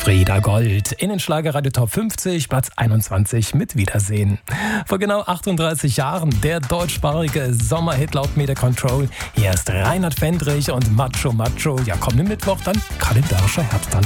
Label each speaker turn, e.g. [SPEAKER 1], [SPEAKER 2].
[SPEAKER 1] Frieda Gold in den Schlagerradio Top 50, Platz 21 mit Wiedersehen. Vor genau 38 Jahren der deutschsprachige Sommerhit laut Media Control. Hier ist Reinhard Fendrich und Macho Macho. Ja, kommenden Mittwoch dann kalendarischer Herbst dann.